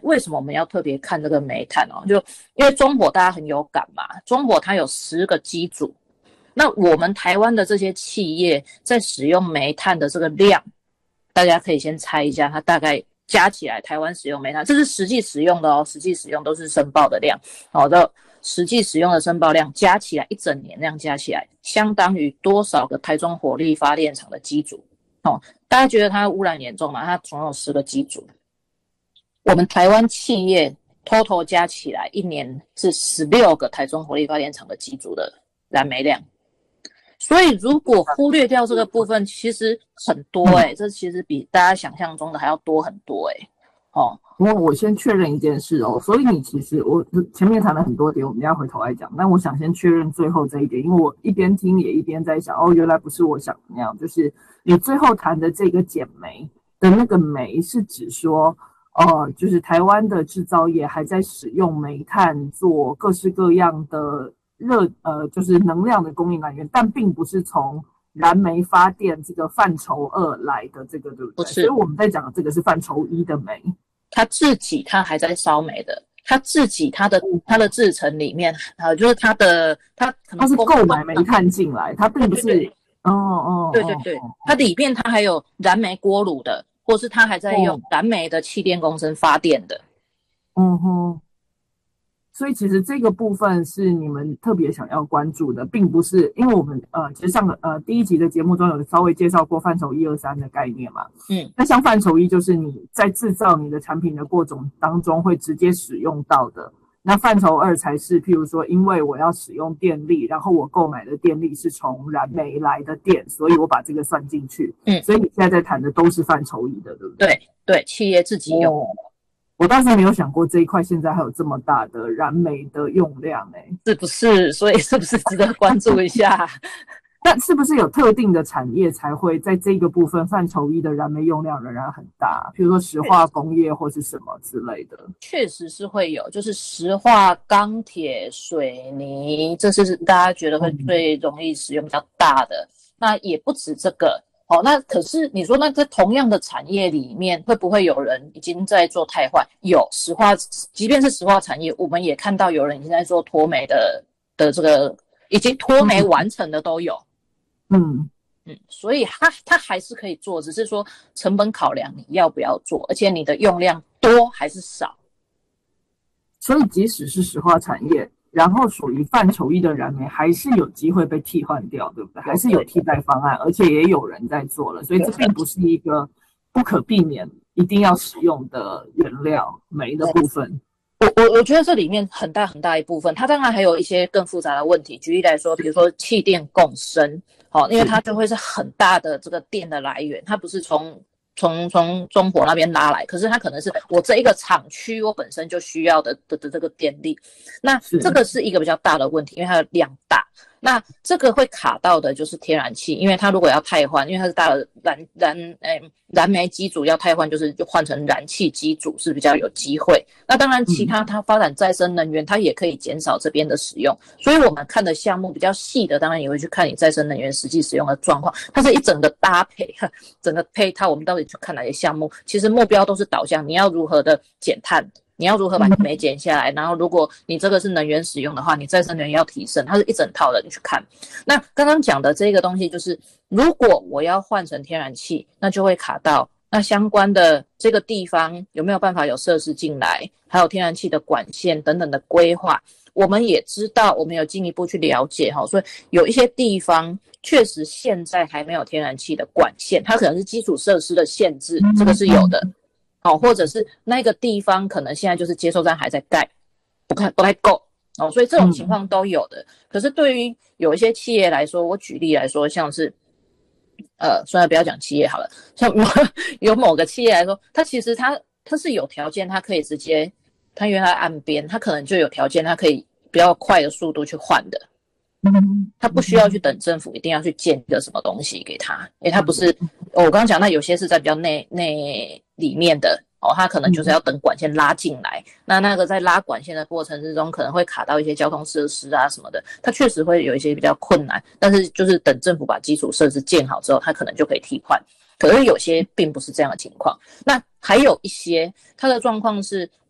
为什么我们要特别看这个煤炭就因为中火大家很有感嘛，中火它有10个机组，那我们台湾的这些企业在使用煤炭的这个量，大家可以先猜一下，它大概加起来台湾使用煤炭，这是实际使用的实际使用都是申报的量，的实际使用的申报量加起来一整年量加起来，相当于多少个台中火力发电厂的机组大家觉得它污染严重嘛？它总有10个机组，我们台湾企业 total 加起来一年是16个台中火力发电厂的机组的燃煤量。所以如果忽略掉这个部分，其实很多这其实比大家想象中的还要多很多因为我先确认一件事所以你其实我前面谈了很多点，我们要回头来讲，但我想先确认最后这一点，因为我一边听也一边在想原来不是我想的那样，就是你最后谈的这个减煤的那个煤是指说就是台湾的制造业还在使用煤炭做各式各样的就是能量的供应来源，但并不是从燃煤发电这个范畴2来的这个，对不对？ 不是， 所以我们在讲的这个是范畴1的煤， 他自己他还在烧煤的，他自己他的制程里面就是他可能是购买煤炭进来，他并不是对，他里面他还有燃煤锅炉的，或是他还在用燃煤的气电共生发电的。 所以其实这个部分是你们特别想要关注的，并不是因为我们其实第一集的节目中有稍微介绍过范畴1、2、3的概念嘛。那像范畴1就是你在制造你的产品的过程当中会直接使用到的，那范畴2才是譬如说因为我要使用电力，然后我购买的电力是从燃煤来的电，所以我把这个算进去。所以你现在在谈的都是范畴1的，对不对？ 对，企业自己用。 我倒是没有想过这一块现在还有这么大的燃煤的用量是不是？所以是不是值得关注一下？ 但是不是有特定的产业才会在这个部分范畴1的燃煤用量仍然很大？比如说石化工业或是什么之类的。 确实是会有，就是石化、钢铁、水泥，这是大家觉得会最容易使用比较大的。那也不止这个。那可是你说那在同样的产业里面，会不会有人已经在做汰换？有石化，即便是石化产业，我们也看到有人已经在做脱煤的这个，已经脱煤完成的都有。所以它还是可以做，只是说成本考量你要不要做，而且你的用量多还是少。 所以即使是石化产业，然后属于范畴1的燃煤还是有机会被替换掉，对不对？还是有替代方案，而且也有人在做了，所以这并不是一个不可避免一定要使用的原料煤的部分。 我觉得这里面很大很大一部分，它当然还有一些更复杂的问题。举例来说，比如说气电共生，因为它就会是很大的这个电的来源，它不是从中火那边拉来，可是它可能是我这一个厂区我本身就需要的这个电力，那这个是一个比较大的问题，因为它的量大。那这个会卡到的就是天然气，因为它如果要汰换，因为它是大的燃煤机组要汰换，就换成燃气机组是比较有机会。那当然其他它发展再生能源，它也可以减少这边的使用。所以我们看的项目比较细的，当然也会去看你再生能源实际使用的状况，它是一整个搭配，整个配套我们到底去看哪些项目，其实目标都是导向你要如何的减碳，你要如何把煤减下来，然后如果你这个是能源使用的话，你再生能源要提升，它是一整套的你去看。那刚刚讲的这个东西就是如果我要换成天然气，那就会卡到那相关的这个地方有没有办法有设施进来，还有天然气的管线等等的规划。我们也知道，我们有进一步去了解，所以有一些地方确实现在还没有天然气的管线，它可能是基础设施的限制，这个是有的。或者是那个地方可能现在就是接收站还在盖，不太够所以这种情况都有的。可是对于有一些企业来说，我举例来说，像是虽然不要讲企业好了，像有某个企业来说，它其实它是有条件，它可以直接，它因为它岸边，它可能就有条件，它可以比较快的速度去换的。他不需要去等政府一定要去建一个什么东西给他，因为他不是我刚刚讲那有些是在比较内里面的他可能就是要等管线拉进来，那个在拉管线的过程之中可能会卡到一些交通设施啊什么的，它确实会有一些比较困难，但是就是等政府把基础设施建好之后，它可能就可以替换。可是有些并不是这样的情况，那还有一些它的状况是